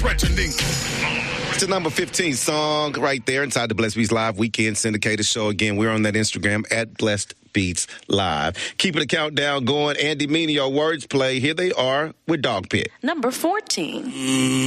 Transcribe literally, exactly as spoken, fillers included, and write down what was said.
threatening. It's the number fifteen song right there inside the Blessed Beats Live Weekend Syndicated Show. Again, we're on that Instagram at Blessed Beats Live. Keeping the countdown going. Andy Meany, your words play. Here they are with Dog Pit. Number fourteen.